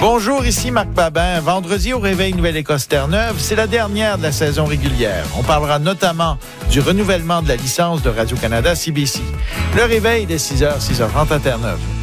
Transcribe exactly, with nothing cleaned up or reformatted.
Bonjour, ici Marc Babin. Vendredi au Réveil Nouvelle-Écosse Terre-Neuve, c'est la dernière de la saison régulière. On parlera notamment du renouvellement de la licence de Radio-Canada C B C. Le Réveil dès six heures, six heures trente à Terre-Neuve.